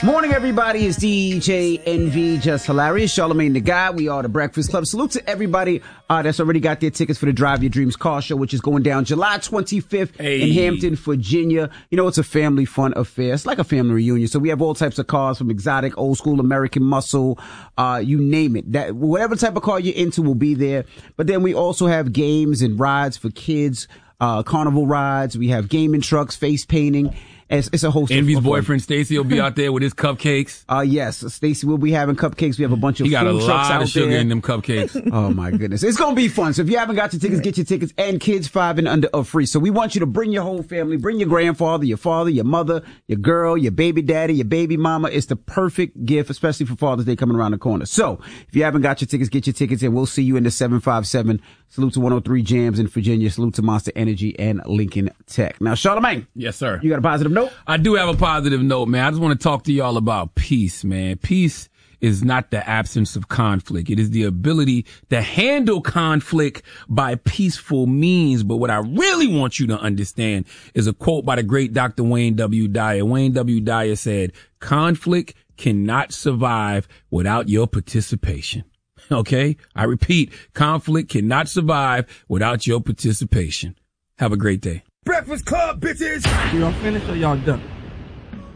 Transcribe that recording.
Morning, everybody. It's DJ NV, Just Hilarious. Charlamagne the Guy. We are the Breakfast Club. Salute to everybody that's already got their tickets for the Drive Your Dreams car show, which is going down July 25th in Hampton, Virginia. You know, it's a family fun affair. It's like a family reunion. So we have all types of cars, from exotic, old school, American muscle, you name it. That whatever type of car you're into will be there. But then we also have games and rides for kids, carnival rides. We have gaming trucks, face painting. It's a host of Envy's boyfriend Stacy will be out there with his cupcakes. Yes, Stacy will be having cupcakes. We have a bunch of food trucks out there. He got a lot of sugar in them cupcakes. Oh my goodness. It's going to be fun. So if you haven't got your tickets, get your tickets, and kids 5 and under are free. So we want you to bring your whole family, bring your grandfather, your father, your mother, your girl, your baby daddy, your baby mama. It's the perfect gift, especially for Father's Day coming around the corner. So if you haven't got your tickets, get your tickets, and we'll see you in the 757. Salute to 103 Jams in Virginia. Salute to Monster Energy and Lincoln Tech. Now, Charlamagne. Yes, sir. You got a positive note? I do have a positive note, man. I just want to talk to y'all about peace, man. Peace is not the absence of conflict. It is the ability to handle conflict by peaceful means. But what I really want you to understand is a quote by the great Dr. Wayne W. Dyer. Wayne W. Dyer said, conflict cannot survive without your participation. Okay? I repeat, conflict cannot survive without your participation. Have a great day. Breakfast Club, bitches! Y'all finished or y'all done?